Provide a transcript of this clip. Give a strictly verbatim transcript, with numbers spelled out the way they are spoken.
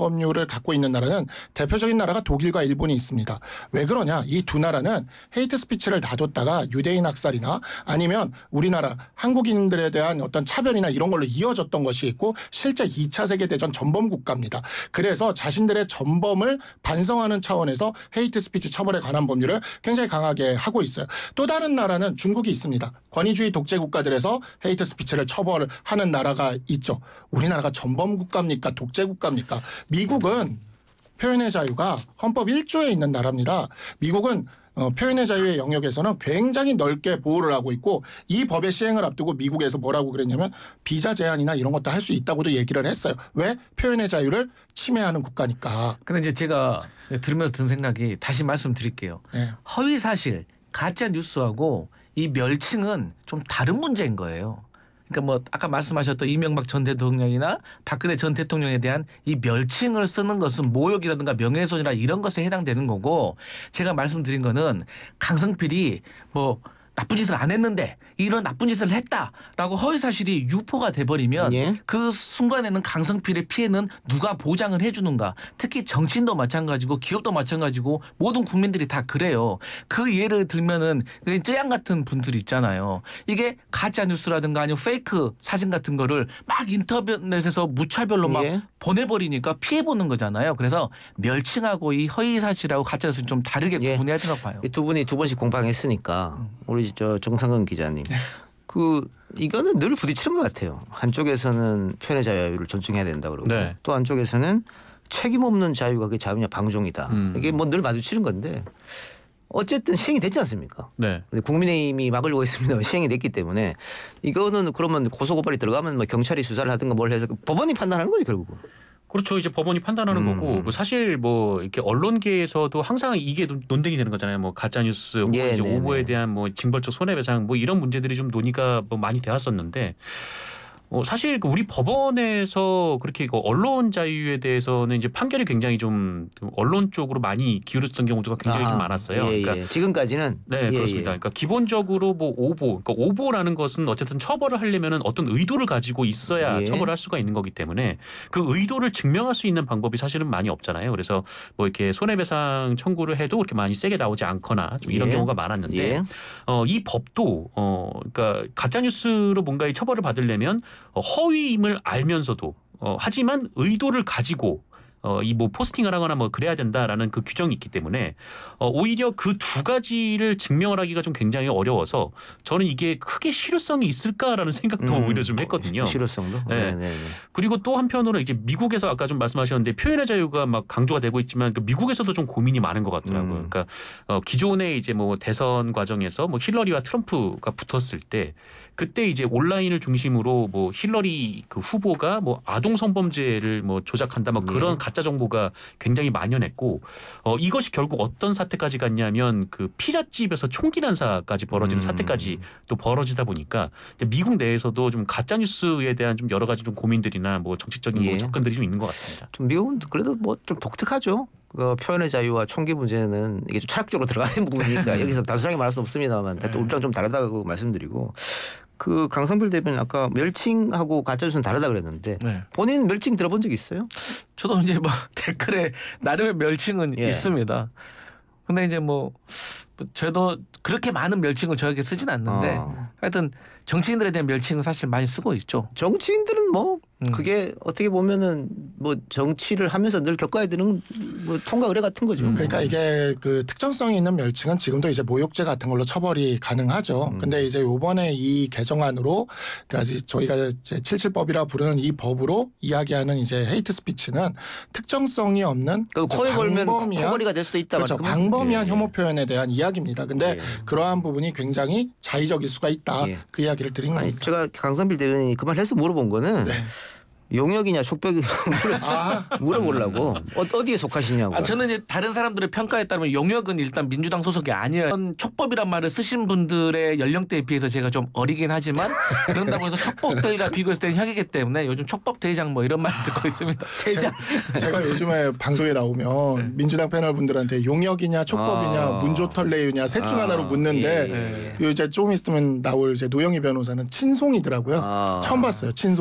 법률을 갖고 있는 나라는 대표적인 나라가 독일과 일본이 있습니다. 왜 그러냐? 이 두 나라는 헤이트 스피치를 놔뒀다가 유대인 학살이나 아니면 우리나라 한국인들에 대한 어떤 차별이나 이런 걸로 이어졌던 것이 있고 실제 이 차 세계대전 전범 국가입니다. 그래서 자신들의 전범을 반성하는 차원에서 헤이트 스피치 처벌에 관한 법률을 굉장히 강하게 하고 있어요. 또 다른 나라는 중국이 있습니다. 권위주의 독재 국가들에서 헤이트 스피치를 처벌하는 나라가 있죠. 우리나라가 전범 국가입니까? 독재 국가입니까? 미국은 표현의 자유가 헌법 일 조에 있는 나라입니다. 미국은 어, 표현의 자유의 영역에서는 굉장히 넓게 보호를 하고 있고 이 법의 시행을 앞두고 미국에서 뭐라고 그랬냐면 비자 제한이나 이런 것도 할 수 있다고도 얘기를 했어요. 왜? 표현의 자유를 침해하는 국가니까. 근데 이제 제가 들으면서 든 생각이 다시 말씀드릴게요. 네. 허위 사실, 가짜 뉴스하고 이 멸칭은 좀 다른 문제인 거예요. 그러니까 뭐 아까 말씀하셨던 이명박 전 대통령이나 박근혜 전 대통령에 대한 이 멸칭을 쓰는 것은 모욕이라든가 명예훼손이나 이런 것에 해당되는 거고 제가 말씀드린 거는 강성필이 뭐 나쁜 짓을 안 했는데 이런 나쁜 짓을 했다라고 허위 사실이 유포가 돼버리면 예. 그 순간에는 강성필의 피해는 누가 보장을 해주는가. 특히 정치인도 마찬가지고 기업도 마찬가지고 모든 국민들이 다 그래요. 그 예를 들면은 쯔양 같은 분들 있잖아요. 이게 가짜 뉴스라든가 아니면 페이크 사진 같은 거를 막 인터넷에서 무차별로 막 예. 보내버리니까 피해보는 거잖아요. 그래서 멸칭하고 이 허위 사실하고 가짜 뉴스는 좀 다르게 예. 구분해야 된다고 봐요. 두 분이 두 번씩 공방했으니까 음. 우리 저 정상근 기자님. 그 이거는 늘 부딪히는 것 같아요. 한쪽에서는 표현의 자유를 존중해야 된다 그러고 네. 또 한쪽에서는 책임 없는 자유가 그게 자유냐 방종이다. 음. 이게 뭐 늘 마주치는 건데 어쨌든 시행이 됐지 않습니까? 네. 국민의힘이 막으려고 했습니다. 시행이 됐기 때문에 이거는 그러면 고소고발이 들어가면 뭐 경찰이 수사를 하든가 뭘 해서 법원이 판단하는 거지 결국은. 그렇죠. 이제 법원이 판단하는 음. 거고 사실 뭐 이렇게 언론계에서도 항상 이게 논쟁이 되는 거잖아요. 뭐 가짜 뉴스 혹은 예, 이제 네네. 오보에 대한 뭐 징벌적 손해배상 뭐 이런 문제들이 좀 논의가 뭐 많이 되었었는데 어 사실 우리 법원에서 그렇게 언론 자유에 대해서는 이제 판결이 굉장히 좀 언론 쪽으로 많이 기울었던 경우가 굉장히 아, 좀 많았어요. 예, 그러니까 예. 지금까지는 네 예, 그렇습니다. 예. 그러니까 기본적으로 뭐 오보, 그러니까 오보라는 것은 어쨌든 처벌을 하려면은 어떤 의도를 가지고 있어야 예. 처벌할 수가 있는 거기 때문에 그 의도를 증명할 수 있는 방법이 사실은 많이 없잖아요. 그래서 뭐 이렇게 손해배상 청구를 해도 그렇게 많이 세게 나오지 않거나 좀 이런 예. 경우가 많았는데 예. 어, 이 법도 어, 그러니까 가짜 뉴스로 뭔가 이 처벌을 받으려면 어, 허위임을 알면서도 어, 하지만 의도를 가지고 어, 이 뭐 포스팅을 하거나 뭐 그래야 된다라는 그 규정이 있기 때문에 어, 오히려 그 두 가지를 증명을 하기가 좀 굉장히 어려워서 저는 이게 크게 실효성이 있을까라는 생각도 음, 오히려 좀 했거든요. 실효성도. 네. 네네네. 그리고 또 한편으로 이제 미국에서 아까 좀 말씀하셨는데 표현의 자유가 막 강조가 되고 있지만 그 미국에서도 좀 고민이 많은 것 같더라고요. 음. 그러니까 어, 기존에 이제 뭐 대선 과정에서 뭐 힐러리와 트럼프가 붙었을 때 그때 이제 온라인을 중심으로 뭐 힐러리 그 후보가 뭐 아동 성범죄를 뭐 조작한다 뭐 그런 네. 가짜 정보가 굉장히 만연했고 어, 이것이 결국 어떤 사태까지 갔냐면 그 피자집에서 총기 난사까지 벌어지는 음. 사태까지 또 벌어지다 보니까 미국 내에서도 좀 가짜 뉴스에 대한 좀 여러 가지 좀 고민들이나 뭐 정치적인 예. 뭐 접근들이 좀 있는 것 같습니다. 좀 미국은 그래도 뭐 좀 독특하죠. 그 표현의 자유와 총기 문제는 이게 좀 철학적으로 들어가는 부분이니까 여기서 단순하게 말할 수 없습니다만 네. 입장 좀 다르다고 말씀드리고 그 강성필 대변인 아까 멸칭하고 가짜뉴스는 다르다 그랬는데 네. 본인 멸칭 들어본 적 있어요? 저도 이제 뭐 댓글에 나름의 멸칭은 예. 있습니다. 근데 이제 뭐 저도 그렇게 많은 멸칭을 저에게 쓰진 않는데 어. 하여튼 정치인들에 대한 멸칭은 사실 많이 쓰고 있죠. 정치인들은 뭐 음. 그게 어떻게 보면은 뭐 정치를 하면서 늘 겪어야 되는 뭐 통과 의례 같은 거죠. 음. 그러니까 이게 그 특정성이 있는 멸칭은 지금도 이제 모욕죄 같은 걸로 처벌이 가능하죠. 음. 근데 이제 이번에 이 개정안으로 그러니까 저희가 이제 칠칠법이라 부르는 이 법으로 이야기하는 이제 헤이트 스피치는 특정성이 없는 그 코에 걸면 코걸이가 될 수도 있다. 그렇죠. 방범위한 예. 혐오 표현에 대한 이야기입니다. 근데 예. 그러한 부분이 굉장히 자의적일 수가 있다. 예. 그 이야기를 드린 아니, 겁니다. 제가 강성필 대변인이 그 말 해서 물어본 거는 네. 용역이냐 촉벽이냐 아. 물어보려고 어, 어디에 속하시냐고. 아, 저는 이제 다른 사람들의 평가에 따르면 용역은 일단 민주당 소속이 아니에요. 촉법이란 말을 쓰신 분들의 연령대에 비해서 제가 좀 어리긴 하지만 그런다고 해서 촉법들과 비교했을 때는 혁이기 때문에 요즘 촉법 대장 뭐 이런 말 듣고 있습니다. 대장. 제가, 제가 요즘에 방송에 나오면 네. 민주당 패널 분들한테 용역이냐 촉법이냐 아. 문조털레유냐 셋 중 아. 하나로 묻는데 예, 예. 이제 조금 있으면 나올 이제 노영희 변호사는 친송이더라고요. 아. 처음 봤어요. 친송.